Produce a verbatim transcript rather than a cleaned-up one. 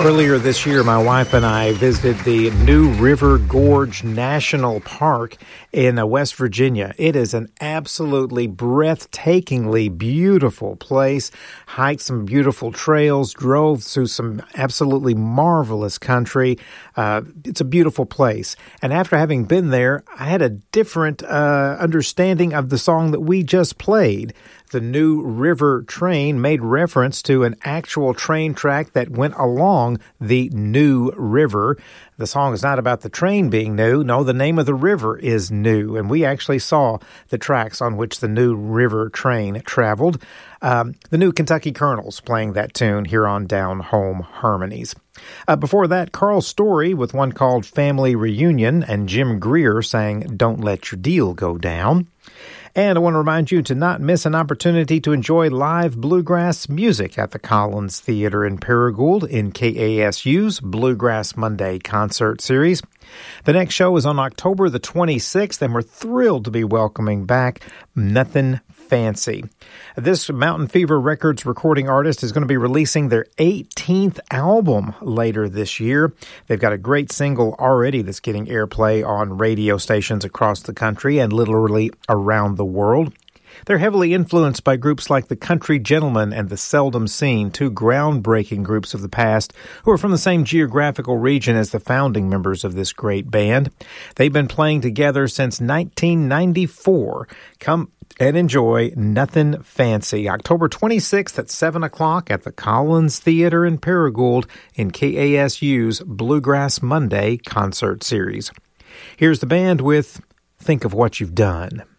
Earlier this year, my wife and I visited the New River Gorge National Park in uh, West Virginia. It is an absolutely breathtakingly beautiful place. Hiked some beautiful trails, drove through some absolutely marvelous country. Uh, it's a beautiful place. And after having been there, I had a different uh, understanding of the song that we just played. The New River Train made reference to an actual train track that went along the New River. The song is not about the train being new. No, the name of the river is New, and we actually saw the tracks on which the New River Train traveled. Um, the New Kentucky Colonels playing that tune here on Down Home Harmonies. Uh, before that, Carl Story with one called Family Reunion, and Jim Greer sang Don't Let Your Deal Go Down. And I want to remind you to not miss an opportunity to enjoy live bluegrass music at the Collins Theater in Paragould in K A S U's Bluegrass Monday concert series. The next show is on October the twenty-sixth, and we're thrilled to be welcoming back Nothing Fancy. This Mountain Fever Records recording artist is going to be releasing their eighteenth album later this year. They've got a great single already that's getting airplay on radio stations across the country and literally around the world. They're heavily influenced by groups like the Country Gentlemen and the Seldom Seen, two groundbreaking groups of the past who are from the same geographical region as the founding members of this great band. They've been playing together since nineteen ninety-four. Come and enjoy Nothing Fancy, October twenty-sixth at seven o'clock at the Collins Theater in Paragould in K A S U's Bluegrass Monday concert series. Here's the band with Think of What You've Done.